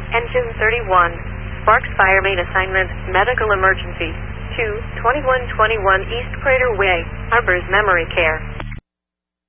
Engine 31. Sparks Fire Main Assignment, Medical Emergency. 2121 East Crater Way, Harbors Memory Care.